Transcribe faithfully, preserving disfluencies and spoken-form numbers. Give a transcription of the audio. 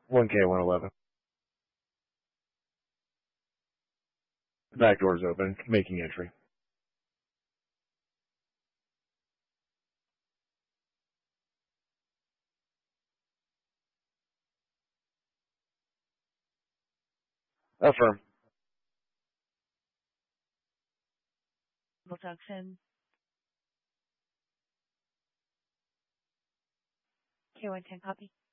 one K one eleven. The back door's open, making entry. Affirm. Junction. K one ten copy.